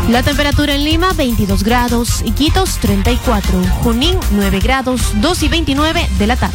La temperatura en Lima, 22 grados, Iquitos, 34, Junín, 9 grados, 2 y 29 de la tarde.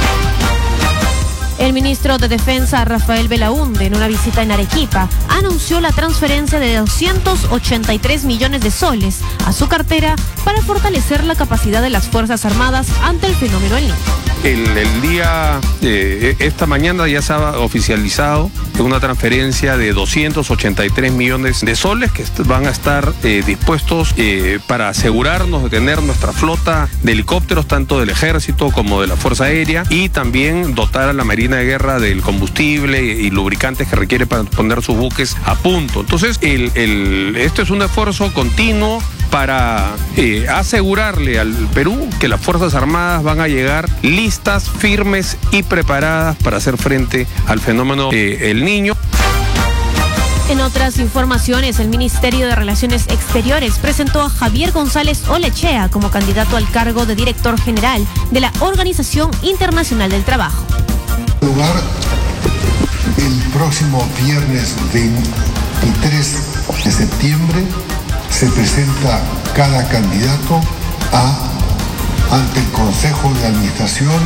El ministro de Defensa, Rafael Belaúnde, en una visita en Arequipa, anunció la transferencia de 283 millones de soles a su cartera para fortalecer la capacidad de las Fuerzas Armadas ante el fenómeno El Niño. El día, esta mañana ya se ha oficializado una transferencia de 283 millones de soles que van a estar dispuestos para asegurarnos de tener nuestra flota de helicópteros, tanto del Ejército como de la Fuerza Aérea, y también dotar a la Marina de Guerra del combustible y lubricantes que requiere para poner sus buques a punto. Entonces, esto es un esfuerzo continuo para asegurarle al Perú que las Fuerzas Armadas van a llegar listas, firmes y preparadas para hacer frente al fenómeno El Niño. En otras informaciones, el Ministerio de Relaciones Exteriores presentó a Javier González Olechea como candidato al cargo de director general de la Organización Internacional del Trabajo. Lugar el próximo viernes 23 de septiembre se presenta cada candidato ante el Consejo de Administración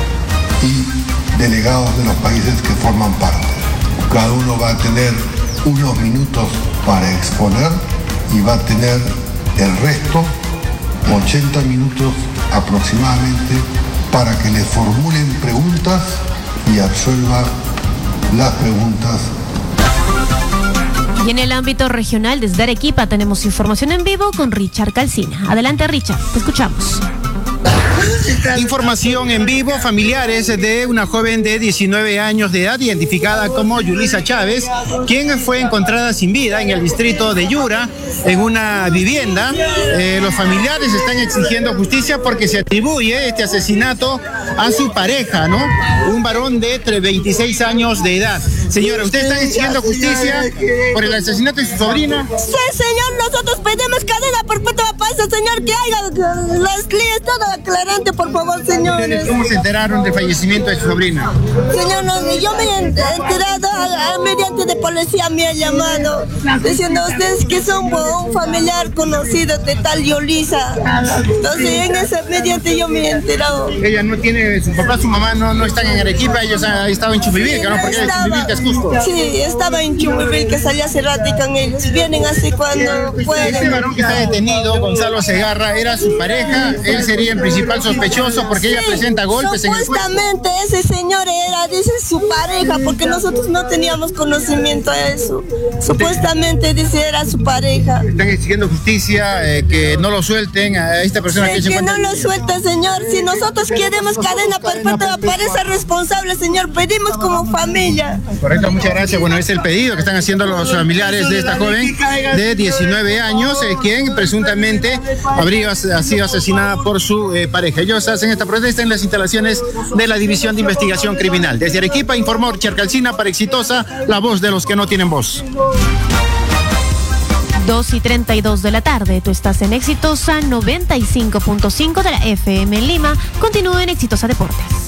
y delegados de los países que forman parte. Cada uno va a tener unos minutos para exponer y va a tener el resto, 80 minutos aproximadamente, para que le formulen preguntas y absuelva las preguntas. Y en el ámbito regional, desde Arequipa, tenemos información en vivo con Richard Calcina. Adelante, Richard, te escuchamos. Información en vivo, familiares de una joven de 19 años de edad identificada como Yulisa Chávez, quien fue encontrada sin vida en el distrito de Yura, en una vivienda. Los familiares están exigiendo justicia porque se atribuye este asesinato a su pareja, ¿no? Un varón de 26 años de edad. Señora, ¿usted está exigiendo justicia por el asesinato de su sobrina? Sí, señor, nosotros pedimos cadena perpetua para ese señor, que haga las leyes todo aclarante, por favor, señores. ¿Cómo se enteraron del fallecimiento de su sobrina? Señor, yo me he enterado mediante de policía, me ha llamado diciendo ustedes que son un familiar conocido de tal Yulisa. Entonces, en ese mediante yo me he enterado. Ella no tiene, su papá, su mamá no están en Arequipa, ellos han estado en Chumivilca, ¿no? Porque Chumivilca es Cusco. Sí, estaba en Chumivilca, salí hace rato con ellos. Vienen así cuando pueden. Este varón que está detenido, Gonzalo Segarra, era su pareja, él sería el principal sospechoso porque ella presenta golpes en el cuerpo. Supuestamente ese señor era, dice, su pareja, porque nosotros no teníamos conocimiento de eso. Supuestamente dice era su pareja. Están exigiendo justicia, que no lo suelten a esta persona que se encuentra. Que no lo suelten, señor. Si nosotros queremos cadena perpetua para ese responsable, señor, pedimos como familia. Correcto, muchas gracias. Bueno, es el pedido que están haciendo los familiares de esta joven de 19 años, quien presuntamente habría sido asesinada por su pareja. Ellos hacen esta protesta en las instalaciones de la División de Investigación Criminal. Desde Arequipa informó Richard Calcina para Exitosa, la voz de los que no tienen voz. 2:32 de la tarde. Tú estás en Exitosa 95.5 de la FM en Lima. Continúa en Exitosa Deportes.